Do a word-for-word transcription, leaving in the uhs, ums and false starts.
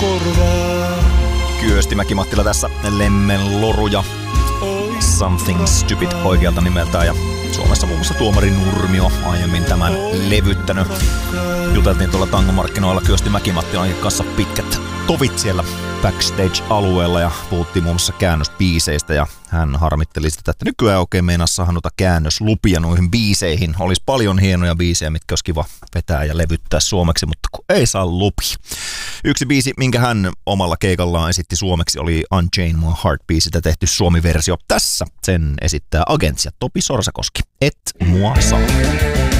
korvaa. Kyösti Mäki-Mattila tässä, Lemmen Loruja, Something Stupid oikealta nimeltään, ja Suomessa muun muassa Tuomari Nurmio aiemmin tämän levyttänyt. Juteltiin tuolla tangomarkkinoilla Kyösti Mäki-Mattilan kanssa pitkät tovit siellä backstage-alueella ja puhuttiin muun muassa käännösbiiseistä, ja hän harmitteli sitä, että nykyään oikein meinas saada noita käännöslupia noihin biiseihin. Olisi paljon hienoja biisejä, mitkä olisi kiva vetää ja levyttää suomeksi, mutta kun ei saa lupia. Yksi biisi, minkä hän omalla keikallaan esitti suomeksi, oli Unchain My Heart-biisistä tehty suomi-versio. Tässä sen esittää Agents ja Topi Sorsakoski. Et mua saa.